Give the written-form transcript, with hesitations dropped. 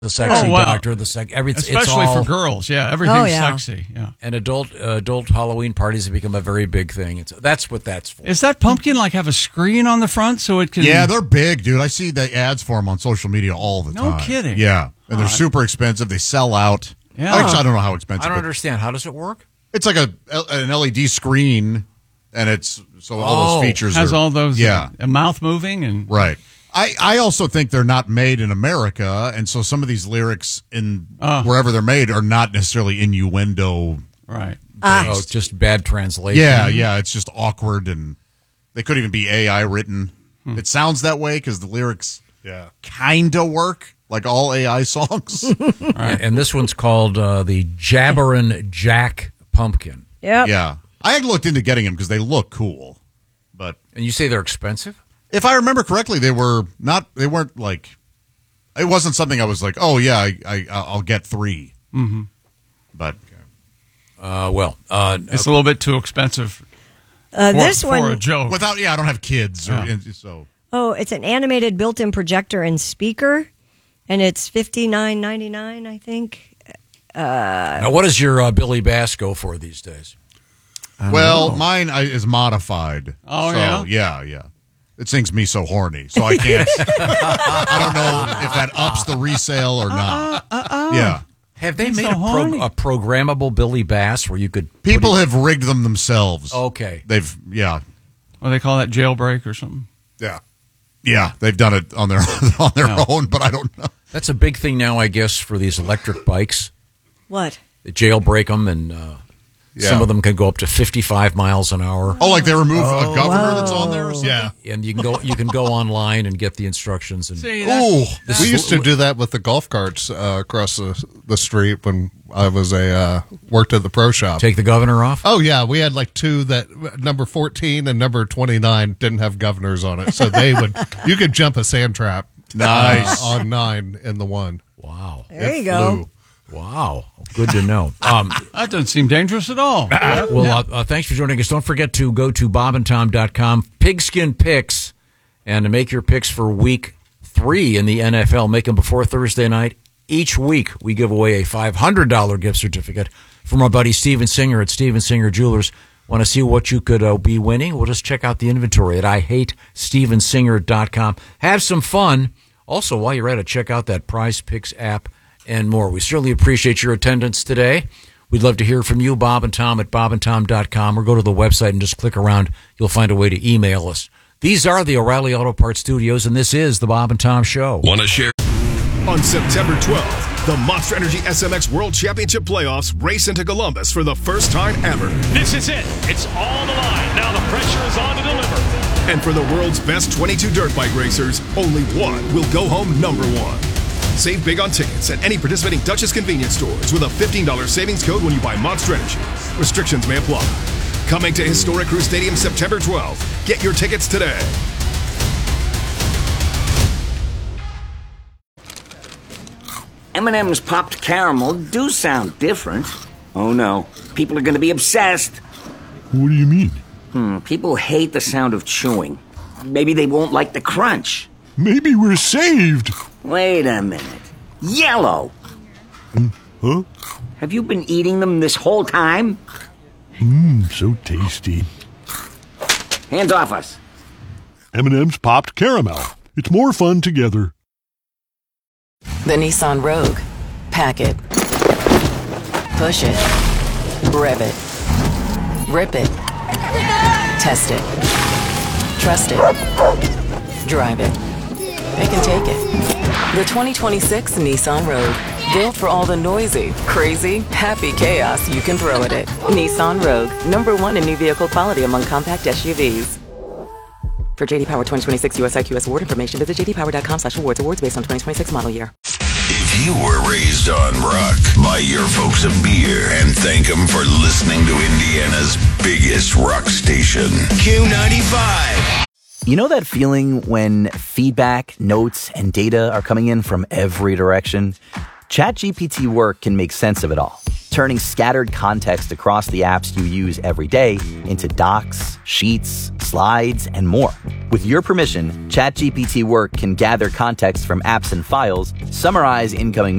The sexy doctor, especially it's all, for girls. Yeah, everything's sexy. Yeah, and adult Halloween parties have become a very big thing. That's what that's for. Is that pumpkin have a screen on the front so it can? Yeah, they're big, dude. I see the ads for them on social media all the time. No kidding. Yeah, and they're super expensive. They sell out. Yeah, actually, I don't know how expensive. I don't understand. How does it work? It's like an LED screen, and it's all those features has all those. Yeah, a mouth moving and right. I also think they're not made in America, and so some of these lyrics in wherever they're made are not necessarily innuendo. Right. Just bad translation. Yeah. It's just awkward, and they could even be AI written. It sounds that way because the lyrics kind of work like all AI songs. Right. And this one's called the Jabberin' Jack Pumpkin. Yep. Yeah. I had looked into getting them because they look cool. And you say they're expensive? If I remember correctly, they weren't like, it wasn't something I was like, oh yeah, I'll get 3. Mm-hmm. But, it's a little bit too expensive this one, for a joke. I don't have kids. Oh, it's an animated built-in projector and speaker, and it's $59.99, I think. Now, what does your Billy Bass go for these days? Mine is modified. Oh, yeah. It sings Me So Horny, so I can't. I don't know if that ups the resale or not. Yeah. Have they made a programmable Billy Bass where you could... People have rigged them themselves. Okay. Well, they call that jailbreak or something. Yeah. Yeah, they've done it on their own, but I don't know. That's a big thing now, I guess, for these electric bikes. What? They jailbreak them, and some of them can go up to 55 miles an hour. Oh, like they remove a governor that's on there or something? Yeah. And you can go online and get the instructions. And See, we used to do that with the golf carts across the street when I was worked at the pro shop. Take the governor off? Oh, yeah. We had like 2 that number 14 and number 29 didn't have governors on it. So you could jump a sand trap. Nice. On 9 in the 1. Wow. There you go. Wow. Good to know. That doesn't seem dangerous at all. Thanks for joining us. Don't forget to go to bobandtom.com, Pigskin Picks, and to make your picks for week 3 in the NFL. Make them before Thursday night. Each week, we give away a $500 gift certificate from our buddy Steven Singer at Steven Singer Jewelers. Want to see what you could be winning? Well, just check out the inventory at IHateStevenSinger.com. Have some fun. Also, while you're at it, check out that Prize Picks app and more. We certainly appreciate your attendance today. We'd love to hear from you, Bob and Tom at bobandtom.com, or go to the website and just click around. You'll find a way to email us. These are the O'Reilly Auto Parts Studios, and this is the Bob and Tom Show. Want to share? On September 12th, the Monster Energy SMX World Championship Playoffs race into Columbus for the first time ever. This is it. It's all on the line. Now the pressure is on to deliver. And for the world's best 22 dirt bike racers, only one will go home number 1. Save big on tickets at any participating Duchess convenience stores with a $15 savings code when you buy Monster Energy. Restrictions may apply. Coming to Historic Crew Stadium September 12th. Get your tickets today. M&M's popped caramel do sound different. Oh no, people are going to be obsessed. What do you mean? People hate the sound of chewing. Maybe they won't like the crunch. Maybe we're saved. Wait a minute. Yellow! Huh? Have you been eating them this whole time? So tasty. Hands off us. M&M's popped caramel. It's more fun together. The Nissan Rogue. Pack it. Push it. Rev it. Rip it. Test it. Trust it. Drive it. They can take it. The 2026 Nissan Rogue. Built for all the noisy, crazy, happy chaos you can throw at it. Nissan Rogue. #1 in new vehicle quality among compact SUVs. For JD Power 2026 US IQS award information, visit jdpower.com/awards. Awards based on 2026 model year. If you were raised on rock, buy your folks a beer and thank them for listening to Indiana's biggest rock station, Q95. You know that feeling when feedback, notes, and data are coming in from every direction? ChatGPT Work can make sense of it all, turning scattered context across the apps you use every day into docs, sheets, slides, and more. With your permission, ChatGPT Work can gather context from apps and files, summarize incoming